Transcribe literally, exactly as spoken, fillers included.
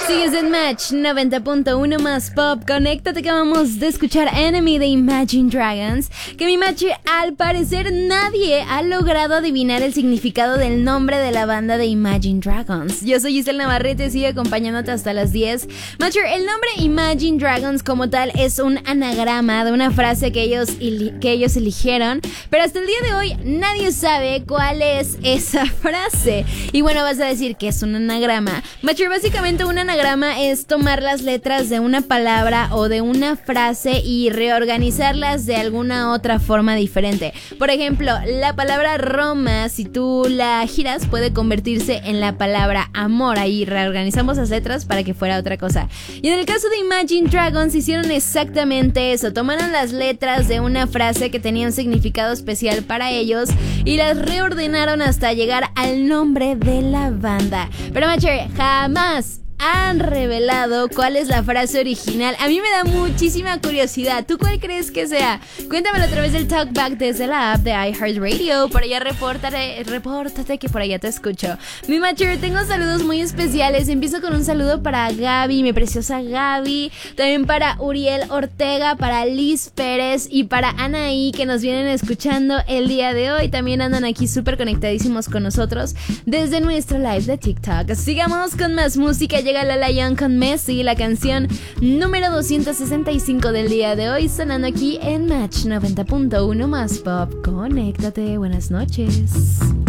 Sigues en Match noventa punto uno más pop. Conéctate que vamos de escuchar Enemy de Imagine Dragons. Que mi Match, al parecer nadie ha logrado adivinar el significado del nombre de la banda de Imagine Dragons. Yo soy Giselle Navarrete, sigue acompañándote hasta las diez. Matcher, el nombre Imagine Dragons como tal es un anagrama de una frase que ellos, que ellos eligieron, pero hasta el día de hoy nadie sabe cuál es esa frase. Y bueno, vas a decir que es un anagrama. Matcher, básicamente un anagrama es tomar las letras de una palabra o de una frase y reorganizarlas de alguna otra forma diferente. Por ejemplo, la palabra Roma, si tú la giras, puede convertirse en la palabra amor. Ahí reorganizamos las letras para que fuera otra cosa. Y en el caso de Imagine Dragons hicieron exactamente eso. Tomaron las letras de una frase que tenía un significado especial para ellos y las reordenaron hasta llegar al nombre de la banda. Pero Matcher, jamás han revelado cuál es la frase original. A mí me da muchísima curiosidad. ¿Tú cuál crees que sea? Cuéntamelo a través del Talkback desde la app de iHeartRadio. Por allá repórtate, repórtate que por allá te escucho. Mi Matcher, tengo saludos muy especiales. Empiezo con un saludo para Gaby, mi preciosa Gaby. También para Uriel Ortega, para Liz Pérez y para Anaí, que nos vienen escuchando el día de hoy. También andan aquí súper conectadísimos con nosotros desde nuestro live de TikTok. Sigamos con más música. Llega Lala Young con Messi, la canción número doscientos sesenta y cinco del día de hoy, sonando aquí en Match noventa punto uno más pop. Conéctate, buenas noches.